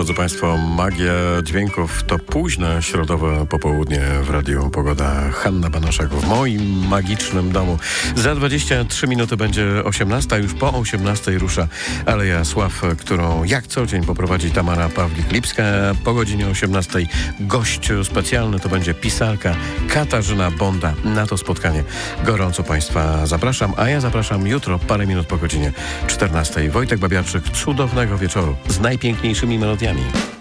Drodzy Państwo, magia dźwięków to późne środowe popołudnie w Radiu Pogoda. Hanna Banaszak w moim magicznym domu. Za 23 minuty będzie 18, już po 18 rusza Aleja Sław, którą jak co dzień poprowadzi Tamara Pawlik-Lipska. Po godzinie 18 gość specjalny to będzie pisarka Katarzyna Bonda. Na to spotkanie gorąco Państwa zapraszam, a ja zapraszam jutro parę minut po godzinie 14. Wojtek Babiarczyk, cudownego wieczoru z najpiękniejszymi melodiami.